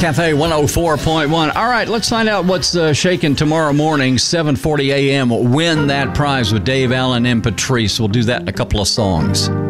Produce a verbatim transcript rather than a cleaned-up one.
Cafe one oh four point one. All right, let's find out what's uh, shaking tomorrow morning, seven forty a.m. Win that prize with Dave Allen and Patrice. We'll do that in a couple of songs.